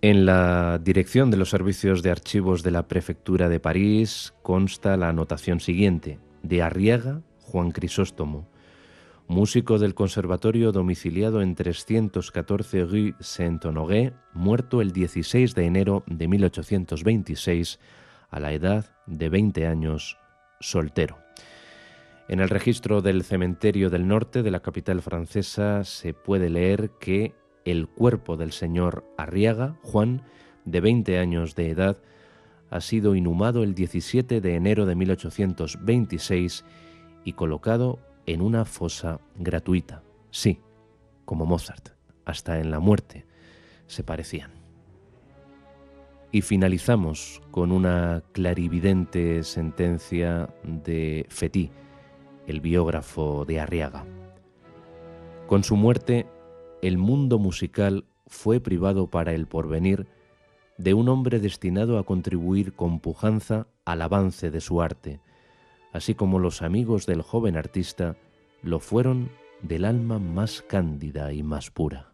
En la dirección de los servicios de archivos de la Prefectura de París consta la anotación siguiente: de Arriaga, Juan Crisóstomo, músico del conservatorio domiciliado en 314 Rue Saint-Honoré, muerto el 16 de enero de 1826 a la edad de 20 años, soltero. En el registro del cementerio del norte de la capital francesa se puede leer que el cuerpo del señor Arriaga, Juan, de 20 años de edad, ha sido inhumado el 17 de enero de 1826 y colocado en una fosa gratuita. Sí, como Mozart, hasta en la muerte se parecían. Y finalizamos con una clarividente sentencia de Fétis, el biógrafo de Arriaga. Con su muerte, el mundo musical fue privado para el porvenir de un hombre destinado a contribuir con pujanza al avance de su arte, así como los amigos del joven artista lo fueron del alma más cándida y más pura.